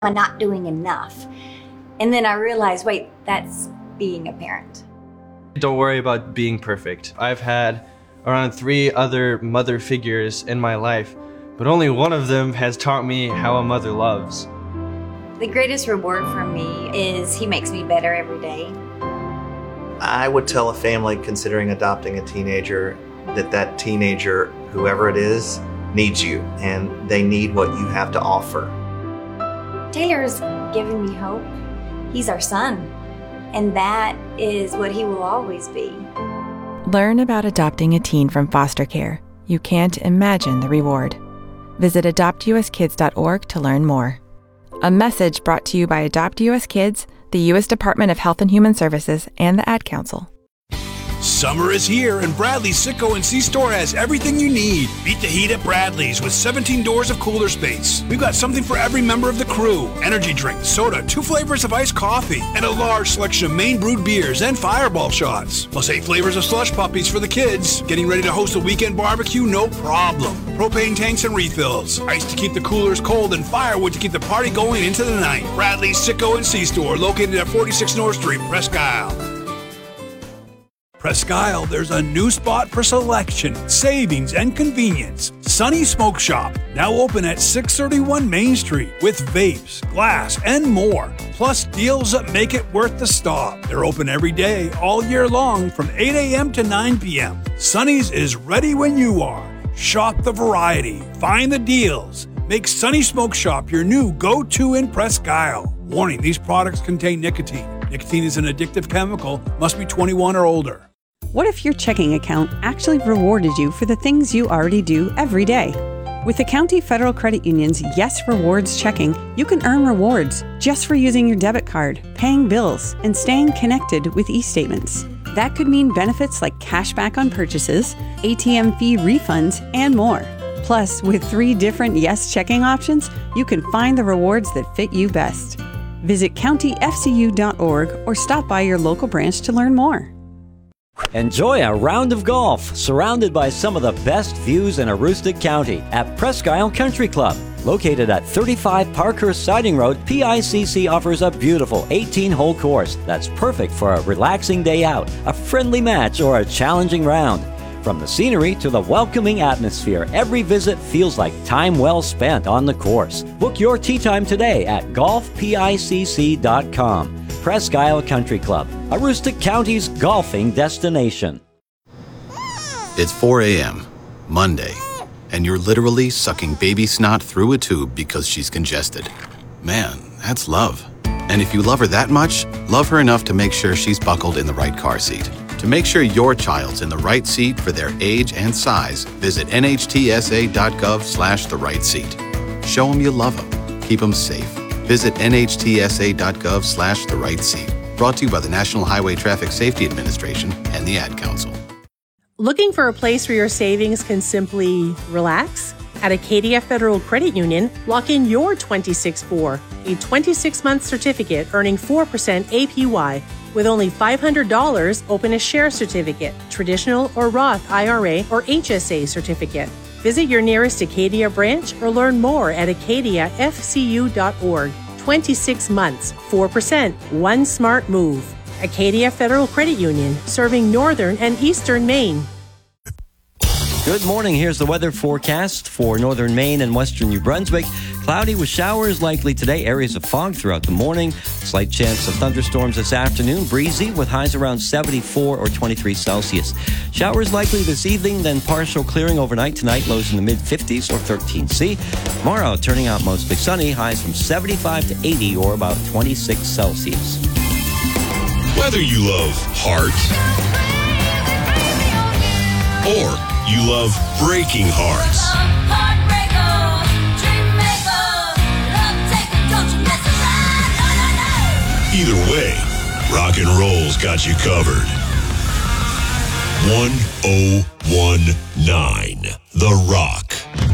I'm not doing enough. And then I realized, wait, that's being a parent. Don't worry about being perfect. I've had around 3 other mother figures in my life, but only one of them has taught me how a mother loves. The greatest reward for me is he makes me better every day. I would tell a family considering adopting a teenager that teenager, whoever it is, needs you, and they need what you have to offer. Taylor's given me hope. He's our son, and that is what he will always be. Learn about adopting a teen from foster care. You can't imagine the reward. Visit adoptuskids.org to learn more. A message brought to you by Adopt US Kids, the U.S. Department of Health and Human Services, and the Ad Council. Summer is here, and Bradley's Sitco and C-Store has everything you need. Beat the heat at Bradley's with 17 doors of cooler space. We've got something for every member of the crew. Energy drink, soda, 2 flavors of iced coffee, and a large selection of Maine brewed beers and fireball shots. Plus 8 flavors of slush puppies for the kids. Getting ready to host a weekend barbecue? No problem. Propane tanks and refills. Ice to keep the coolers cold and firewood to keep the party going into the night. Bradley's Sitco and C-Store, located at 46 North Street, Presque Isle. Presque Isle, there's a new spot for selection, savings, and convenience. Sunny Smoke Shop, now open at 631 Main Street with vapes, glass, and more. Plus deals that make it worth the stop. They're open every day, all year long, from 8 a.m. to 9 p.m. Sunny's is ready when you are. Shop the variety, find the deals. Make Sunny Smoke Shop your new go-to in Presque Isle. Warning, these products contain nicotine. Nicotine is an addictive chemical, must be 21 or older. What if your checking account actually rewarded you for the things you already do every day? With the County Federal Credit Union's Yes Rewards checking, you can earn rewards just for using your debit card, paying bills, and staying connected with e-statements. That could mean benefits like cash back on purchases, ATM fee refunds, and more. Plus, with 3 different Yes checking options, you can find the rewards that fit you best. Visit countyfcu.org or stop by your local branch to learn more. Enjoy a round of golf surrounded by some of the best views in Aroostook County at Presque Isle Country Club. Located at 35 Parkhurst Siding Road, PICC offers a beautiful 18-hole course that's perfect for a relaxing day out, a friendly match, or a challenging round. From the scenery to the welcoming atmosphere, every visit feels like time well spent on the course. Book your tee time today at golfpicc.com. Presque Isle Country Club, Aroostook County's golfing destination. It's 4 a.m., Monday, and you're literally sucking baby snot through a tube because she's congested. Man, that's love. And if you love her that much, love her enough to make sure she's buckled in the right car seat. To make sure your child's in the right seat for their age and size, visit nhtsa.gov/the right seat. Show them you love them. Keep them safe. Visit nhtsa.gov/the right seat. Brought to you by the National Highway Traffic Safety Administration and the Ad Council. Looking for a place where your savings can simply relax? At Acadia Federal Credit Union, lock in your 26-4, a 26-month certificate earning 4% APY. With only $500, open a share certificate, traditional or Roth IRA or HSA certificate. Visit your nearest Acadia branch or learn more at acadiafcu.org. 26 months, 4%, one smart move. Acadia Federal Credit Union, serving northern and eastern Maine. Good morning. Here's the weather forecast for northern Maine and western New Brunswick. Cloudy with showers likely today. Areas of fog throughout the morning. Slight chance of thunderstorms this afternoon. Breezy with highs around 74 or 23 Celsius. Showers likely this evening, then partial clearing overnight tonight. Lows in the mid-50s or 13C. Tomorrow turning out mostly sunny. Highs from 75 to 80 or about 26 Celsius. Whether you love heart or you love breaking hearts, either way, rock and roll's got you covered. 1019 The Rock.